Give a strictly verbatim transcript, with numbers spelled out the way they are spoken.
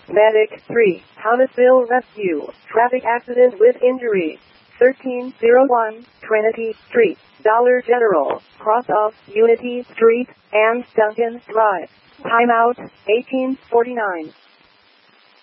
Medic three, Huntsville Rescue, traffic accident with injury. thirteen oh one, Trinity Street, Dollar General, cross of Unity Street and Duncan Drive. Timeout, eighteen forty-nine.